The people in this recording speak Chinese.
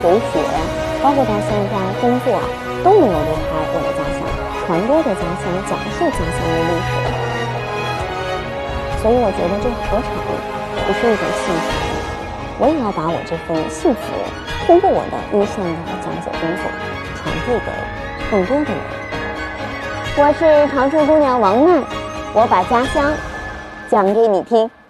留学，包括到现在工作，都没有离开我的家乡，传播着家乡，讲述家乡的历史。所以我觉得这何尝不是一种幸福？我也要把我这份幸福，通过我的一线的讲解工作，传递给更多的人。我是长春姑娘王曼，我把家乡讲给你听。